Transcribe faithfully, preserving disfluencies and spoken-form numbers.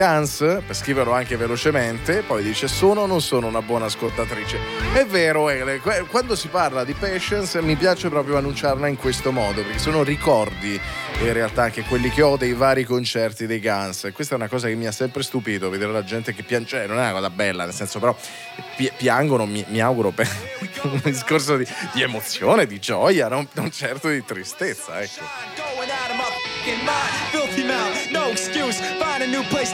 Guns, per scriverlo anche velocemente, poi dice: sono o non sono una buona ascoltatrice? È vero, Ele, quando si parla di Patience mi piace proprio annunciarla in questo modo, perché sono ricordi in realtà anche quelli che ho dei vari concerti dei Guns, e questa è una cosa che mi ha sempre stupito, vedere la gente che piange, cioè, non è una cosa bella, nel senso, però pi- piangono, mi, mi auguro per un discorso di, di emozione, di gioia, non, non certo di tristezza, ecco.